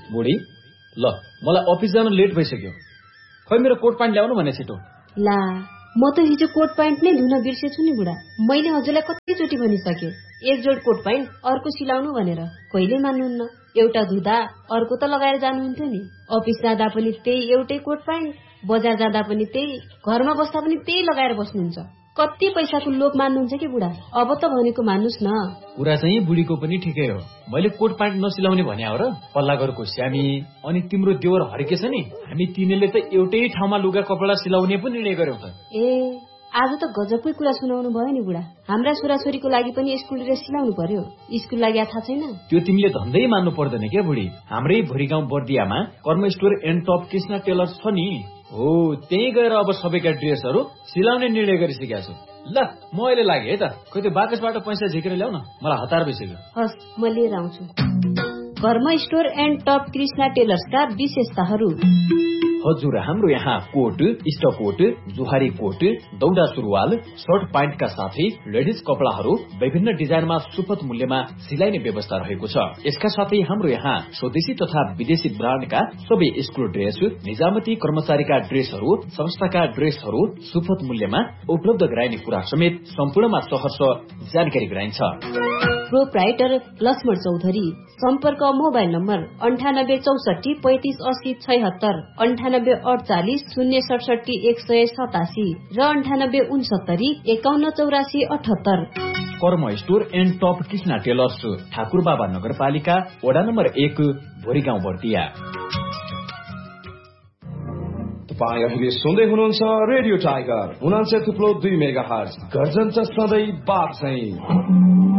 बुढी ल मलाई अफिस जान लेट भइसक्यो। खै मेरो कोट प्यान्ट ल्याउनु भने छिटो। ला म त हिजो कोट प्यान्ट नै धुन बिर्सेछु नि बुढा। मैले हजुरलाई कतिचोटि भनिसके एक जोड कोट प्यान्ट अर्को सिलाउनु भनेर, कहिले मान्नुहुन्न। एउटा धुँदा अर्को त लगाएर जानुहुन्थ्यो नि। अफिस जाँदा पनि त्यही एउटै कोट प्यान्ट, बजार जाँदा पनि त्यही, घरमा बस्दा पनि त्यही लगाएर बस्नुहुन्छ। कति पैसाको लोभ मान्नुहुन्छ कि बुढा। अब त भनेको मान्नुस् न। कुरा चाहिँ बुढीको पनि ठिकै हो। मैले कोट प्यान्ट नसिलाउने भने हो र? पल्ला घरको श्यामी अनि तिम्रो देवर हरिके छ नि, हामी तिनीले त एउटै ठाउँमा लुगा कपडा सिलाउने पनि निर्णय गर्यौं त। ए आज त गजबकै कुरा सुनाउनु भयो नि बुढा। हाम्रा छोराछोरीको लागि पनि स्कुल ड्रेस सिलाउनु पर्यो। स्कुल लागि थाहा छैन? त्यो तिमीले धन्दै मान्नु पर्दैन क्या बुढी। हाम्रै भोरी गाउँ बर्दियामा कर्म store and top Krishna tailors छ नि, हो त्यही गएर अब सबैका ड्रेसहरू सिलाउने निर्णय गरिसकेका छु। ल म अहिले लागे है त। खै त्यो बाकसबाट पैसा झिकेर ल्याउ न, मलाई हतार भइसक्यो। हस् म लिएर आउँछु। कर्म स्टोर एन्ड टप कृष्ण टेलर्सका विशेषताहरू। हजुर, हाम्रो यहाँ कोट, स्टकोट, जुहारी कोट, दौडा सुरुवाल, सर्ट प्यान्टका साथै लेडिज कपडाहरू विभिन्न डिजाइनमा सुपथ मूल्यमा सिलाइने व्यवस्था रहेको छ। यसका साथै हाम्रो यहाँ स्वदेशी तथा विदेशी ब्रान्डका सबै स्कुल ड्रेस, निजामती कर्मचारीका ड्रेसहरू, संस्थाका ड्रेसहरू सुपथ मूल्यमा उपलब्ध गराइने कुरा समेत सम्पूर्णमा सहर्ष जानकारी गराइन्छ। प्रोप्राइटर लक्ष्मण चौधरी। सम्पर्क मोबाइल नम्बर 9864 35 80 76, 9848 067 187 र 9869 5184 78। कर्म store and top Krishna tailors, Thakurbaba नगरपालिका, वडा नम्बर 1, भोरीगाउँ बर्दिया। तपाईँ अहिले सुन्दै हुनुहुन्छ रेडियो टाइगर 89.2 मेगाहर्ज। गर्जन सधैँ बात चाहिँ।